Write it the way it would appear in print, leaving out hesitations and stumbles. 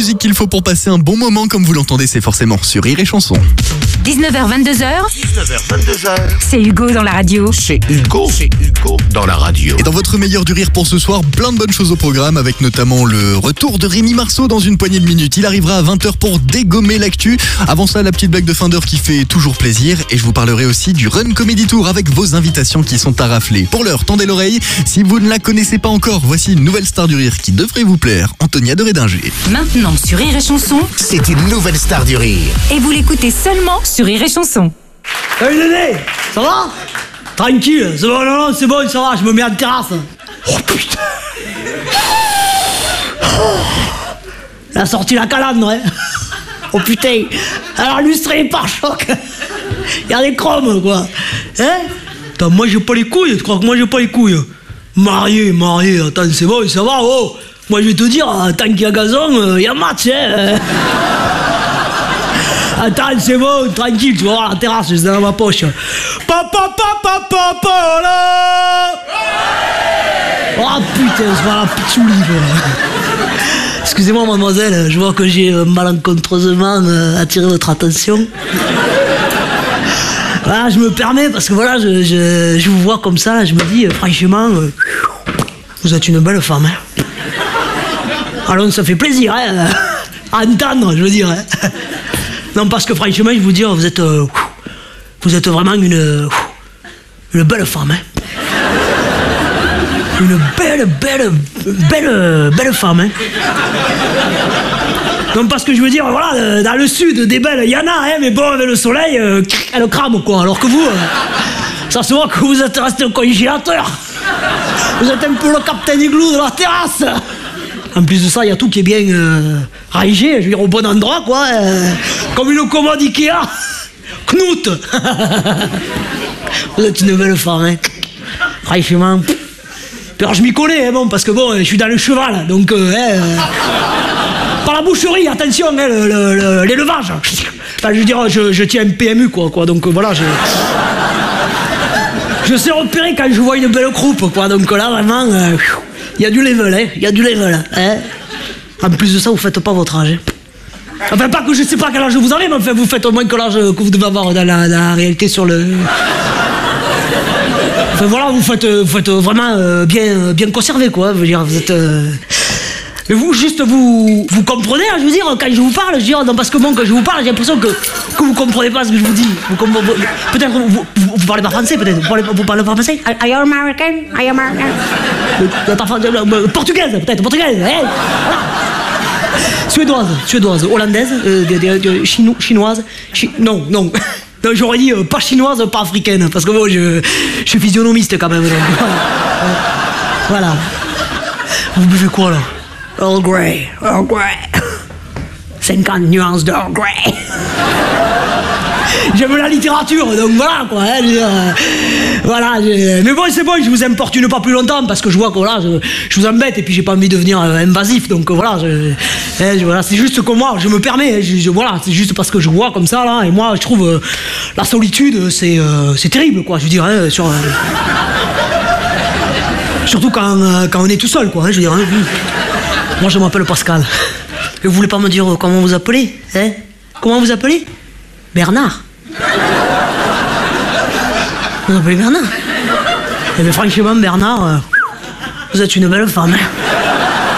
musique qu'il faut pour passer un bon moment, comme vous l'entendez, c'est forcément sur Rire et Chanson. 19h22h, c'est Hugo dans la radio. C'est Hugo dans la radio. Et dans votre meilleur du rire pour ce soir, plein de bonnes choses au programme, avec notamment le retour de Rémi Marceau dans une poignée de minutes. Il arrivera à 20h pour dégommer l'actu. Avant ça, la petite blague de fin d'heure qui fait toujours plaisir. Et je vous parlerai aussi du Run Comedy Tour avec vos invitations qui sont à rafler. Pour l'heure, tendez l'oreille. Si vous ne la connaissez pas encore, voici une nouvelle star du rire qui devrait vous plaire, Antonia de Rédinger. Maintenant sur Rire et Chanson, C'est une nouvelle star du rire. et vous l'écoutez seulement sur Rire et Chanson. Salut Dédé, ça va? Tranquille, c'est bon, non, c'est bon, ça va, je me mets en terrasse. Oh putain. Elle a sorti la calandre, hein. Oh putain, elle a illustré les pare-chocs. Il y a des chromes, quoi. Hein? Attends, moi j'ai pas les couilles, tu crois que moi j'ai pas les couilles? Marié, attends, c'est bon, ça va, oh. Moi je vais te dire, tant qu'il y a gazon, il y a match, hein. Attends, c'est bon, tranquille, tu vas voir la terrasse, c'est dans ma poche. Papa, là. Oh putain, c'est pas la pitchouli, quoi. Excusez-moi, mademoiselle, je vois que j'ai malencontreusement attiré votre attention. Voilà, je me permets, parce que voilà, je vous vois comme ça, là, je me dis, franchement, vous êtes une belle femme, hein. Alors, ça fait plaisir, hein, à entendre, je veux dire, hein. Non, parce que franchement, je vous dis, vous êtes vraiment une belle femme, hein. Une belle femme, hein. Non, parce que je veux dire, voilà, dans le sud, des belles, il y en a, hein, mais bon, avec le soleil, elle crame, quoi. Alors que vous, ça se voit que vous êtes resté au congélateur. Vous êtes un peu le Captain Igloo de la terrasse. En plus de ça, il y a tout qui est bien rangé, je veux dire, au bon endroit, quoi. Comme une commode Ikea. Knut. Vous êtes une belle femme, hein. Franchement. Alors, je m'y connais, hein, bon, parce que bon, je suis dans le cheval, donc, par la boucherie, attention, hein, l'élevage. Enfin, je veux dire, je tiens un PMU, quoi, donc voilà, je sais repérer quand je vois une belle croupe, quoi, donc là, vraiment, il y a du level, hein, il y a du level, hein. En plus de ça, vous faites pas votre âge, hein. Enfin, pas que je sais pas quel âge vous avez, mais enfin, vous faites au moins que l'âge que vous devez avoir dans la réalité sur le... Enfin voilà, vous faites vraiment bien conservé, quoi. Je veux dire, vous êtes... Mais vous, juste, vous comprenez, hein, je veux dire, quand je vous parle, je veux dire, non, parce que bon, quand je vous parle, j'ai l'impression que vous comprenez pas ce que je vous dis. Peut-être que vous parlez pas français, peut-être. Vous parlez pas français? Are you American? Are you American? Portugaise, peut-être, portugaise, hein, voilà. Suédoise, hollandaise, chinoise, non. Non, j'aurais dit pas chinoise, pas africaine, parce que bon, je suis physionomiste quand même. Donc, voilà. Vous buvez quoi là? Earl Grey. 50 nuances d'Earl Grey. J'aime la littérature, donc voilà quoi, hein, voilà, mais bon c'est bon, je vous importune pas plus longtemps parce que je vois que voilà, je vous embête et puis j'ai pas envie de devenir invasif, donc voilà, voilà, c'est juste que moi je me permets, voilà, c'est juste parce que je vois comme ça là, et moi je trouve la solitude c'est terrible quoi, je veux dire, hein, surtout quand on est tout seul quoi, hein, je veux dire, hein. Moi je m'appelle Pascal, et vous voulez pas me dire comment vous appelez, hein? Comment vous appelez? Bernard. Vous appelez Bernard? Eh bien franchement Bernard, vous êtes une belle femme, hein.